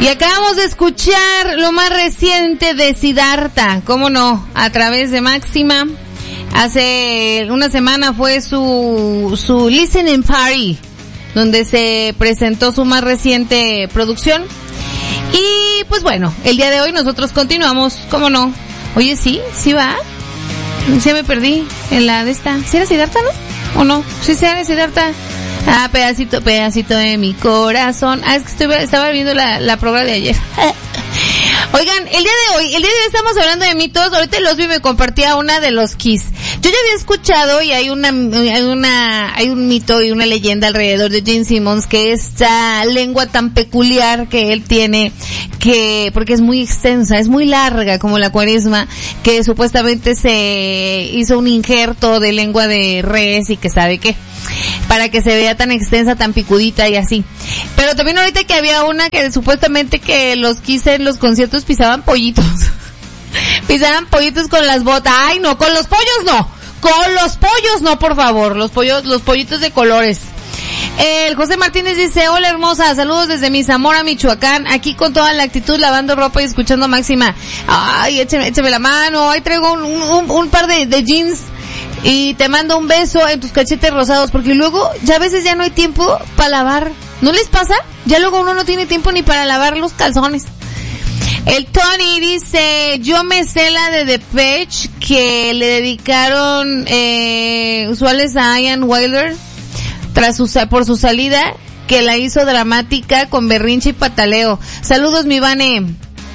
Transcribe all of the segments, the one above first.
Y acabamos de escuchar lo más reciente de Siddhartha, cómo no, a través de Máxima. Hace una semana fue su Listening Party, donde se presentó su más reciente producción. Y pues bueno, el día de hoy nosotros continuamos, cómo no. Oye, sí va. Ya me perdí en la de esta. ¿Sí era Siddhartha, no? ¿O no? Sí, era Siddhartha. Ah, pedacito de mi corazón. Ah, es que estaba viendo la prueba de ayer. Oigan, el día de hoy estamos hablando de mitos. Ahorita el Osby me compartía una de los Kiss. Yo ya había escuchado y hay un mito y una leyenda alrededor de Gene Simmons, que esta lengua tan peculiar que él tiene, porque es muy extensa, es muy larga como la cuaresma, que supuestamente se hizo un injerto de lengua de res y que sabe qué, para que se vea tan extensa, tan picudita y así. Pero también ahorita que había una que supuestamente que los Kiss en los conciertos pisaban pollitos. Pisaban pollitos con las botas. Ay, no, con los pollos no. Con los pollos no, por favor. Los pollitos de colores. El José Martínez dice, hola hermosa, saludos desde mi Zamora, Michoacán, aquí con toda la actitud, lavando ropa y escuchando Máxima. Ay, échame la mano. Ahí traigo un par de jeans. Y te mando un beso en tus cachetes rosados, porque luego ya a veces ya no hay tiempo para lavar. ¿No les pasa? Ya luego uno no tiene tiempo ni para lavar los calzones. El Tony dice, yo me sé la de Depeche que le dedicaron usuales a Ian Wilder por su salida, que la hizo dramática con berrinche y pataleo. Saludos, mi Vane.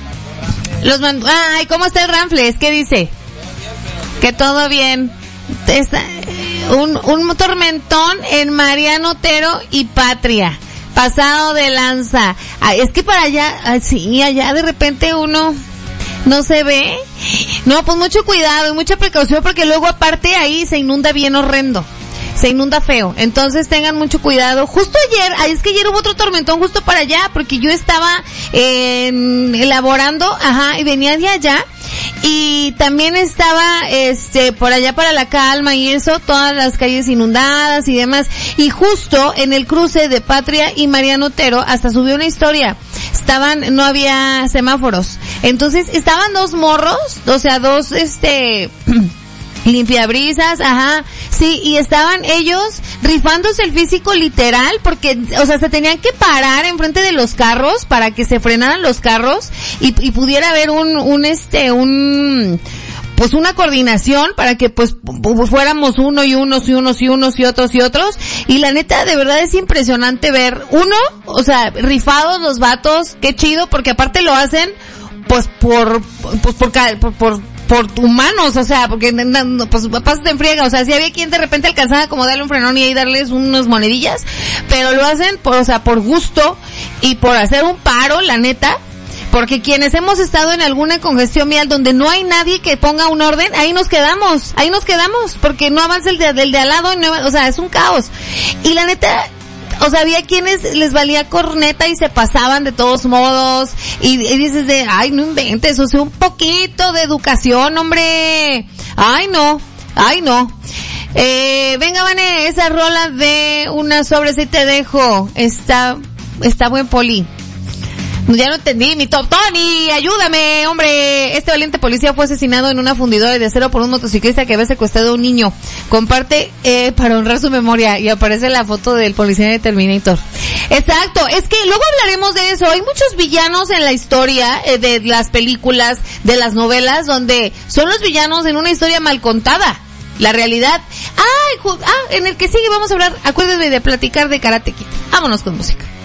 Ay, ¿cómo está el Ramfles? ¿Qué dice? Que todo bien. Un tormentón en Mariano Otero y Patria. Pasado de lanza. Es que para allá, sí, allá de repente uno no se ve. No, pues mucho cuidado y mucha precaución, porque luego aparte ahí se inunda bien horrendo. Se inunda feo. Entonces tengan mucho cuidado. Justo ayer, es que ayer hubo otro tormentón justo para allá, porque yo estaba elaborando, y venía de allá. Y también estaba, por allá para La Calma y eso, todas las calles inundadas y demás. Y justo en el cruce de Patria y Mariano Otero, hasta subió una historia. No había semáforos. Entonces, estaban dos morros, o sea, dos, limpiabrisas, sí, y estaban ellos rifándose el físico literal, porque, o sea, se tenían que parar enfrente de los carros para que se frenaran los carros y pudiera haber pues una coordinación para que pues fuéramos unos y otros, y la neta de verdad es impresionante ver o sea, rifados los vatos, qué chido, porque aparte lo hacen pues por humanos, o sea, porque pues pasas en friega, o sea, si había quien de repente alcanzaba como darle un frenón y ahí darles unas monedillas, pero lo hacen por gusto y por hacer un paro, la neta, porque quienes hemos estado en alguna congestión vial donde no hay nadie que ponga un orden, ahí nos quedamos, porque no avanza el de al lado, o sea, es un caos. Y la neta, o sea, había quienes les valía corneta y se pasaban de todos modos, y dices ay, no inventes, o sea, un poquito de educación, hombre. Ay, no. Venga, Vane, esa rola de una sobres y te dejo, está buen poli. Ya no entendí, mi top Tony, ayúdame, hombre. Este valiente policía fue asesinado en una fundidora de acero por un motociclista que había secuestrado a un niño. Comparte para honrar su memoria, y aparece la foto del policía de Terminator. Exacto, es que luego hablaremos de eso. Hay muchos villanos en la historia de las películas, de las novelas, donde son los villanos en una historia mal contada. La realidad. En el que sigue vamos a hablar, acuérdense de platicar de Karate Kid. Vámonos con música.